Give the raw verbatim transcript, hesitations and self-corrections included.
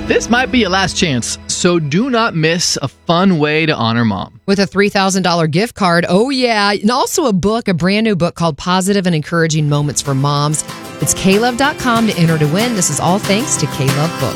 This might be your last chance, so do not miss a fun way to honor mom. With a three thousand dollars gift card, oh yeah, and also a book, a brand new book called Positive and Encouraging Moments for Moms. It's K Love dot com to enter to win. This is all thanks to K-Love Books.